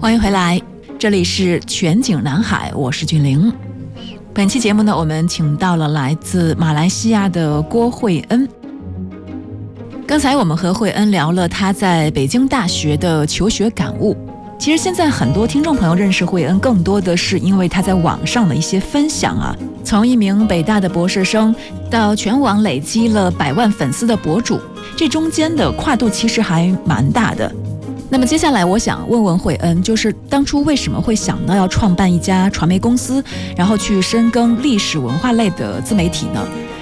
欢迎回来，这里是全景南海，我是俊玲。本期节目呢，我们请到了来自马来西亚的郭慧恩。刚才我们和慧恩聊了她在北京大学的求学感悟。其实现在很多听众朋友认识慧恩，更多的是因为她在网上的一些分享啊，从一名北大的博士生到全网累积了100万粉丝的博主，这中间的跨度其实还蛮大的。那么接下来我想问问慧恩，就是当初为什么会想到要创办一家传媒公司，然后去深耕历史文化类的自媒体呢？